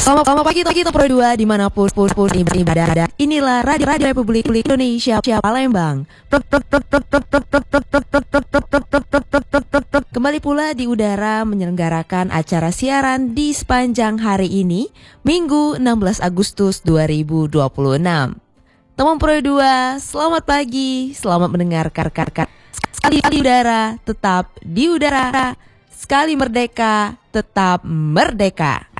Selamat pagi Tokyo Pro 2 dimanapun berada. Inilah Radio Republik Indonesia Palembang. Kembali pula di udara menyelenggarakan acara siaran di sepanjang hari ini, Minggu 16 Agustus 2026. Teman Pro 2, selamat pagi, selamat mendengarkan. Sekali udara, tetap di udara. Sekali merdeka, tetap merdeka.